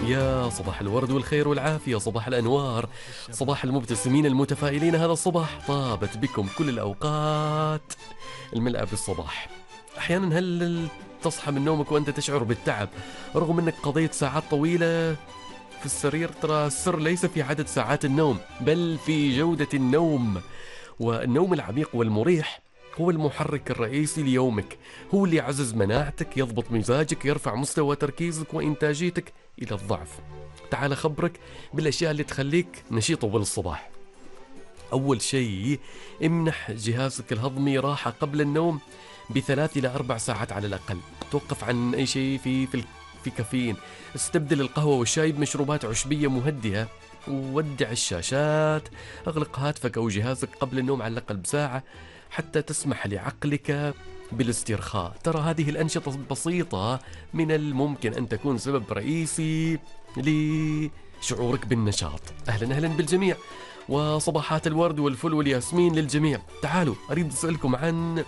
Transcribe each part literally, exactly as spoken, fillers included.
يا صباح الورد والخير والعافية، صباح الأنوار، صباح المبتسمين المتفائلين. هذا الصباح طابت بكم كل الأوقات الملأة بالصباح. أحيانا هل تصحى من نومك وأنت تشعر بالتعب رغم أنك قضيت ساعات طويلة في السرير؟ ترى السر ليس في عدد ساعات النوم بل في جودة النوم، والنوم العميق والمريح هو المحرك الرئيسي ليومك، هو اللي يعزز مناعتك، يضبط مزاجك، يرفع مستوى تركيزك وإنتاجيتك إلى الضعف. تعال أخبرك بالأشياء اللي تخليك نشيط أول الصباح. أول شيء، امنح جهازك الهضمي راحة قبل النوم بثلاث إلى أربع ساعات على الأقل. توقف عن أي شيء في في في كافيين، استبدل القهوة والشاي بمشروبات عشبية مهدئة، وودع الشاشات، أغلق هاتفك أو جهازك قبل النوم على الأقل بساعة حتى تسمح لعقلك بالاسترخاء. ترى هذه الأنشطة البسيطة من الممكن أن تكون سبب رئيسي لشعورك بالنشاط. أهلا أهلا بالجميع، وصباحات الورد والفل والياسمين للجميع. تعالوا أريد أسألكم عن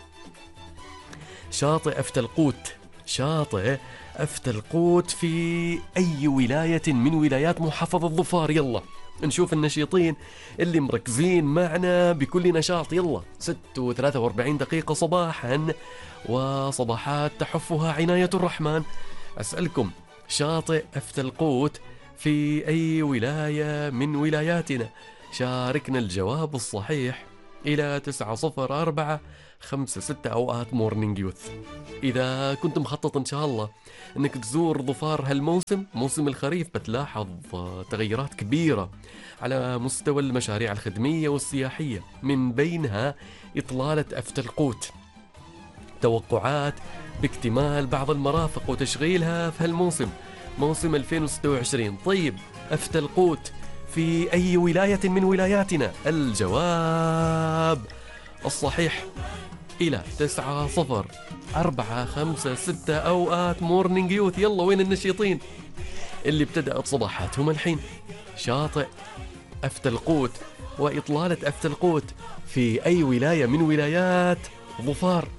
شاطئ أفتلقوت. شاطئ أفتلقوت في أي ولاية من ولايات محافظة ظفار؟ يلا نشوف النشيطين اللي مركزين معنا بكل نشاط. يلا ست وثلاثة واربعين دقيقة صباحا، وصباحات تحفها عناية الرحمن. أسألكم، شاطئ أفتلقوت في أي ولاية من ولاياتنا؟ شاركنا الجواب الصحيح إلى تسعة صفر أربعة خمسة ستة أوقات مورنينج يوث. إذا كنت مخطط إن شاء الله أنك تزور ظفار هالموسم، موسم الخريف، بتلاحظ تغيرات كبيرة على مستوى المشاريع الخدمية والسياحية، من بينها إطلالة أفتلقوت. توقعات باكتمال بعض المرافق وتشغيلها في هالموسم، موسم ألفين وستة وعشرين. طيب أفتلقوت في أي ولاية من ولاياتنا؟ الجواب الصحيح إلى تسعة صفر أربعة خمسة ستة أوقات مورنينج يوث. يلا وين النشيطين اللي ابتدأت صباحاتهم الحين؟ شاطئ أفتلقوت وإطلالة أفتلقوت في أي ولاية من ولايات ظفار؟